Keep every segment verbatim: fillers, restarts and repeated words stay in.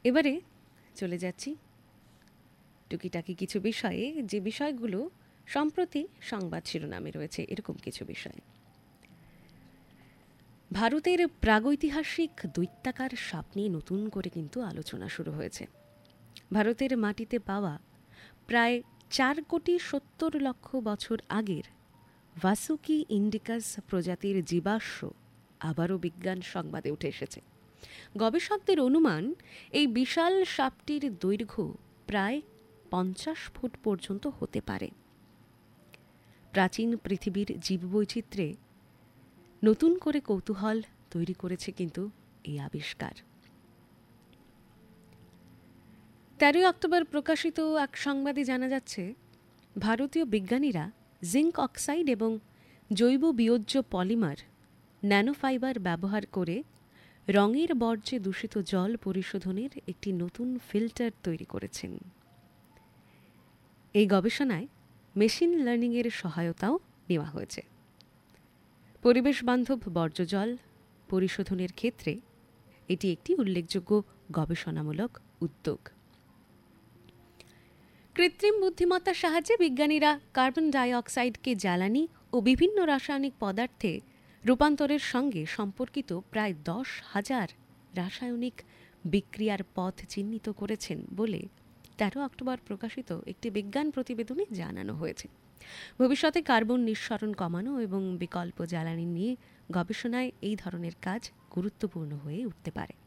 এবারে চলে যাচ্ছি টুকিটাকি কিছু বিষয়ে, যে বিষয়গুলো সম্প্রতি সংবাদ শিরোনামে রয়েছে এরকম কিছু বিষয়। ভারতের প্রাগৈতিহাসিক দৈত্যাকার সাপ নিয়ে নতুন করে কিন্তু আলোচনা শুরু হয়েছে। ভারতের মাটিতে পাওয়া প্রায় চার কোটি সত্তর লক্ষ বছর আগের ভাসুকি ইন্ডিকাস প্রজাতির জীবাশ্ম আবারও বিজ্ঞান সংবাদে উঠে এসেছে। গবেষকদের অনুমান, এই বিশাল সাপটির দৈর্ঘ্য প্রায় পঞ্চাশ ফুট পর্যন্ত হতে পারে। প্রাচীন পৃথিবীর জীববৈচিত্র্যে নতুন করে কৌতূহল তৈরি করেছে কিন্তু এই আবিষ্কার। তেরোই অক্টোবর প্রকাশিত এক সংবাদে জানা যাচ্ছে, ভারতীয় বিজ্ঞানীরা জিঙ্ক অক্সাইড এবং জৈব বিয়োজ্য পলিমার ন্যানোফাইবার ব্যবহার করে রঙের বর্জ্যে দূষিত জল পরিশোধনের একটি নতুন ফিল্টার তৈরি করেছেন। এই গবেষণায় মেশিন লার্নিংয়ের সহায়তাও নেওয়া হয়েছে। পরিবেশ বান্ধব বর্জ্য জল পরিশোধনের ক্ষেত্রে এটি একটি উল্লেখযোগ্য গবেষণামূলক উদ্যোগ। কৃত্রিম বুদ্ধিমত্তার সাহায্যে বিজ্ঞানীরা কার্বন ডাই অক্সাইডকে জ্বালানি ও বিভিন্ন রাসায়নিক পদার্থে রূপান্তরের সঙ্গে সম্পর্কিত প্রায় দশ হাজার রাসায়নিক বিক্রিয়ার পথ চিহ্নিত করেছেন বলে তেরো অক্টোবর প্রকাশিত একটি বিজ্ঞান প্রতিবেদনে জানানো হয়েছে। ভবিষ্যতে কার্বন নিঃসরণ কমানো এবং বিকল্প জ্বালানি নিয়ে গবেষণায় এই ধরনের কাজ গুরুত্বপূর্ণ হয়ে উঠতে পারে।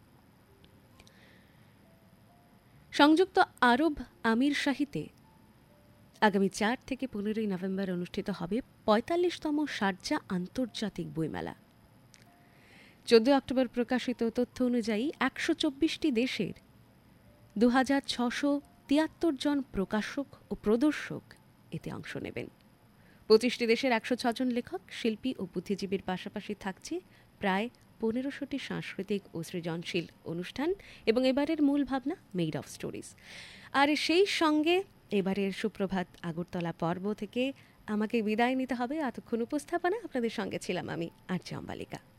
সংযুক্ত আরব আমিরশাহিতে আগামী চার থেকে পনেরোই নভেম্বর অনুষ্ঠিত হবে পঁয়তাল্লিশতম শারজা আন্তর্জাতিক বইমেলা। চোদ্দই অক্টোবর প্রকাশিত তথ্য অনুযায়ী একশো চব্বিশটি দেশের দু হাজার ছশো তিয়াত্তর জন প্রকাশক ও প্রদর্শক এতে অংশ নেবেন। পঁচিশটি দেশের একশো ছজন লেখক, শিল্পী ও বুদ্ধিজীবীর পাশাপাশি থাকছে প্রায় পনেরোশোটি সাংস্কৃতিক ও সৃজনশীল অনুষ্ঠান এবং এবারের মূল ভাবনা মেড অফ স্টোরিজ। আর সেই সঙ্গে এবারের সুপ্রভাত আগরতলা পর্ব থেকে আমাকে বিদায় নিতে হবে। এতক্ষণ উপস্থাপনা আপনাদের সঙ্গে ছিলাম আমি আরজে অম্বালিকা।